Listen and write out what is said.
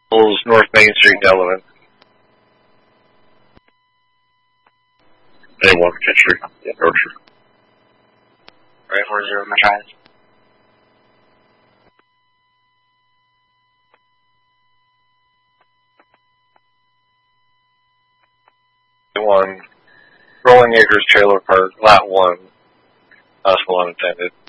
North Main Street, Delavan. They walk Century. Yeah, Orchard. Right, 40 Matthias. One, Rolling Acres Trailer Park, Lot 1, possible unintended.